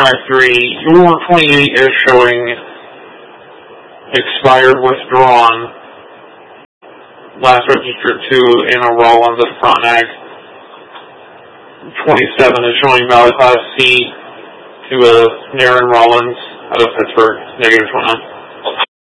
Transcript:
Primac 3, your 28 is showing expired, withdrawn. Last registered 2 in a Rollins at Frontenac. 27 is showing Valley Class C to a Naren Rollins out of Pittsburgh, -29.